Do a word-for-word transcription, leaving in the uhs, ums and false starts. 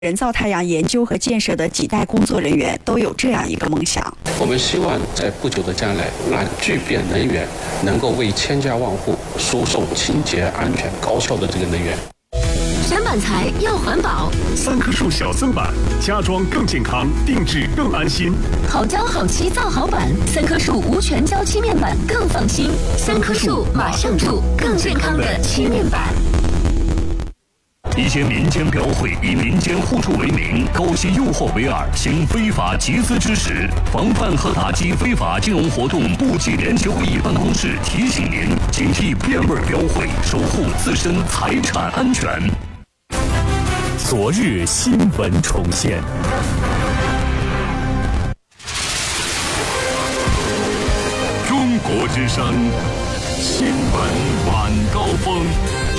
人造太阳研究和建设的几代工作人员都有这样一个梦想。 我们希望在不久的将来，让聚变能源能够为千家万户输送清洁、安全、高效的这个能源。 选板材要环保， 三棵树小森板，家装更健康，定制更安心。 好胶好漆造好板，三棵树无全胶漆面板更放心。三棵树马上住，更健康的漆面板。 一些民间标会以民间互助为名，勾结诱惑为饵，行非法集资之实。防范和打击非法金融活动部际联席会议办公室提醒您：警惕变味标会，守护自身财产安全。 昨日新闻重现。 中国之声新闻晚高峰。